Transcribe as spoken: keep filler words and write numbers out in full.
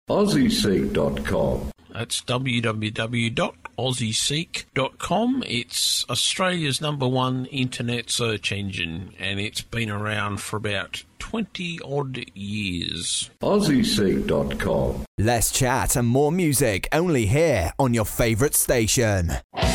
Aussie Seek dot com. That's w w w dot aussie seek dot com. It's Australia's number one internet search engine, and it's been around for about twenty odd years. Aussie Seek dot com. Less chat and more music only here on your favourite station.